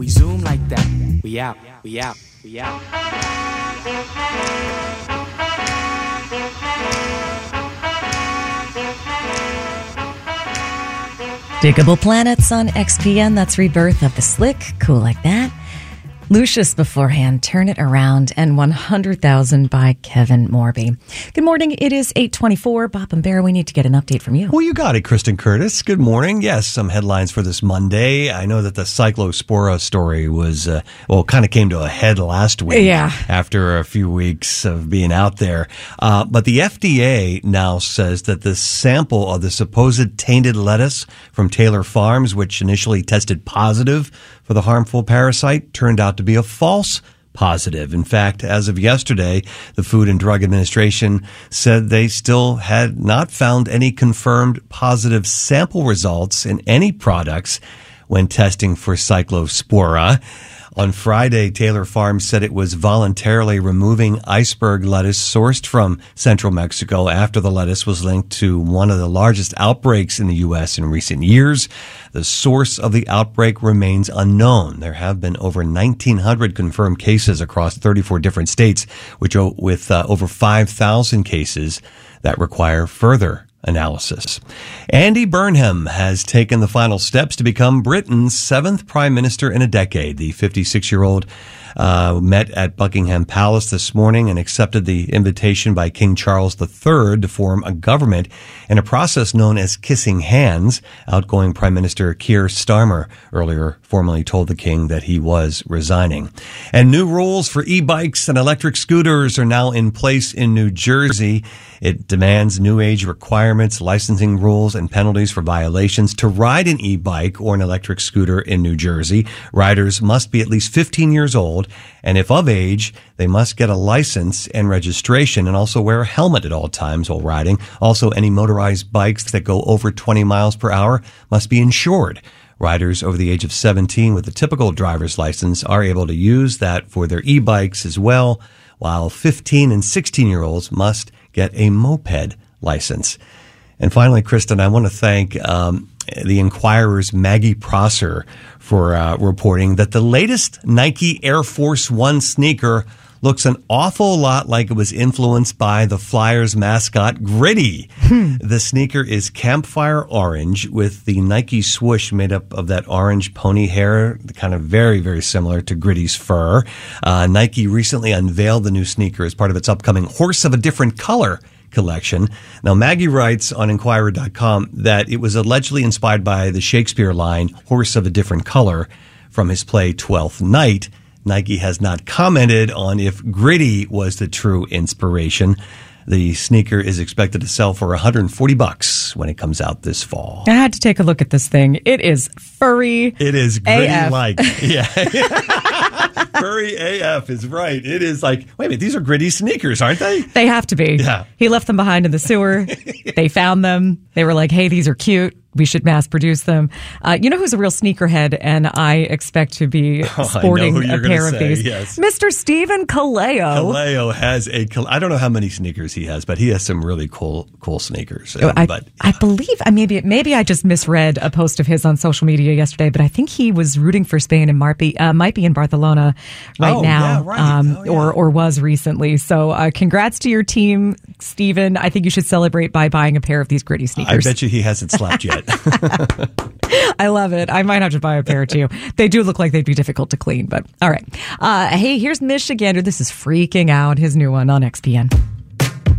We zoom like that. We out. We out. We out. Diggable Planets on XPN. That's Rebirth of the Slick. Cool like that. Lucius beforehand, Turn It Around, and 100,000 by Kevin Morby. Good morning. It is 8:24. Bob and Bear, we need to get an update from you. Well, you got it, Kristen Curtis. Good morning. Yes, some headlines for this Monday. I know that the Cyclospora story was, kind of came to a head last week. Yeah. After a few weeks of being out there. But the FDA now says that the sample of the supposed tainted lettuce from Taylor Farms, which initially tested positive for the harmful parasite, turned out to be a false positive. In fact, as of yesterday, the Food and Drug Administration said they still had not found any confirmed positive sample results in any products when testing for Cyclospora. On Friday, Taylor Farms said it was voluntarily removing iceberg lettuce sourced from central Mexico after the lettuce was linked to one of the largest outbreaks in the U.S. in recent years. The source of the outbreak remains unknown. There have been over 1,900 confirmed cases across 34 different states, with over 5,000 cases that require further analysis. Andy Burnham has taken the final steps to become Britain's 7th Prime Minister in a decade. The 56-year-old met at Buckingham Palace this morning and accepted the invitation by King Charles III to form a government in a process known as kissing hands. Outgoing Prime Minister Keir Starmer earlier formally told the king that he was resigning. And new rules for e-bikes and electric scooters are now in place in New Jersey. It demands new age requirements, licensing rules, and penalties for violations. To ride an e-bike or an electric scooter in New Jersey, riders must be at least 15 years old, and if of age, they must get a license and registration and also wear a helmet at all times while riding. Also, any motorized bikes that go over 20 miles per hour must be insured. Riders over the age of 17 with a typical driver's license are able to use that for their e-bikes as well, while 15 and 16-year-olds must get a moped license. And finally, Kristen, I want to thank the Enquirer's Maggie Prosser for reporting that the latest Nike Air Force One sneaker looks an awful lot like it was influenced by the Flyers mascot, Gritty. The sneaker is campfire orange with the Nike swoosh made up of that orange pony hair, kind of very, very similar to Gritty's fur. Nike recently unveiled the new sneaker as part of its upcoming Horse of a Different Color collection. Now, Maggie writes on Enquirer.com that it was allegedly inspired by the Shakespeare line, Horse of a Different Color, from his play Twelfth Night. Nike has not commented on if Gritty was the true inspiration. The sneaker is expected to sell for $140 when it comes out this fall. I had to take a look at this thing. It is furry. It is Gritty-like. AF. Yeah. Furry AF is right. It is like, wait a minute, these are Gritty sneakers, aren't they? They have to be. Yeah. He left them behind in the sewer. They found them. They were like, hey, these are cute. We should mass produce them. You know who's a real sneakerhead, and I expect to be sporting a pair of these? Yes. Mr. Stephen Kaleo. Kaleo has I don't know how many sneakers he has, but he has some really cool sneakers. I believe, maybe I just misread a post of his on social media yesterday, but I think he was rooting for Spain and might be in Barcelona now, yeah, right. or was recently. So congrats to your team, Stephen. I think you should celebrate by buying a pair of these Gritty sneakers. I bet you he hasn't slept yet. I love it. I might have to buy a pair too. They do look like they'd be difficult to clean, but all right. Hey, here's Michigander. This is Freaking Out, his new one on XPN.